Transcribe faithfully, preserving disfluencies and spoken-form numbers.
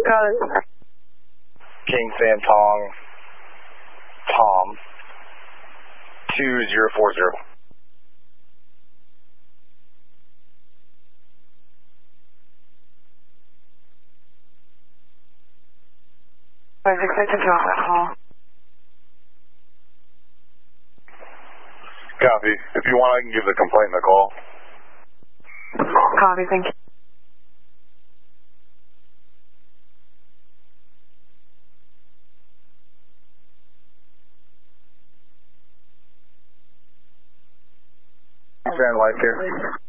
Got it. King San Tong, Tom, two zero four zero. I was expecting to drop that call. Copy. If you want, I can give the complainant a call. Copy, thank you. Van Life here.